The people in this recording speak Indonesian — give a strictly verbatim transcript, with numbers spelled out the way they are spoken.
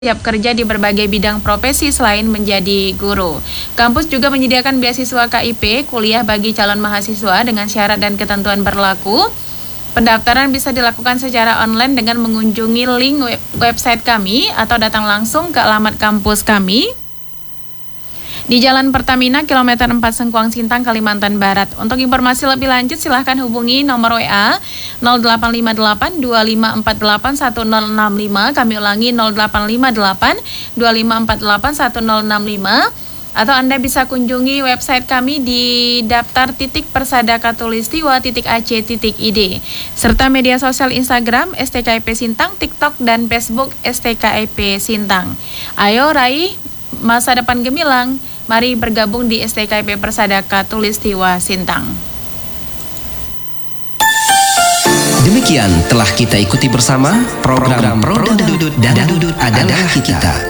siap kerja di berbagai bidang profesi selain menjadi guru. Kampus juga menyediakan beasiswa K I P, kuliah bagi calon mahasiswa dengan syarat dan ketentuan berlaku. Pendaftaran bisa dilakukan secara online dengan mengunjungi link web website kami atau datang langsung ke alamat kampus kami di Jalan Pertamina, kilometer empat Sengkuang Sintang, Kalimantan Barat. Untuk informasi lebih lanjut silahkan hubungi nomor W A nol delapan lima delapan dua lima empat delapan satu nol enam lima. Kami ulangi nol delapan lima delapan dua lima empat delapan satu nol enam lima. Atau Anda bisa kunjungi website kami di daftar titik persada katulistiwa titik ac titik id serta media sosial Instagram S T K I P Sintang, TikTok, dan Facebook S T K I P Sintang. Ayo raih masa depan gemilang. Mari bergabung di S T K I P Persada Katulistiwa Sintang. Demikian telah kita ikuti bersama program Pro dan Dudut dan Dudut adalah kita.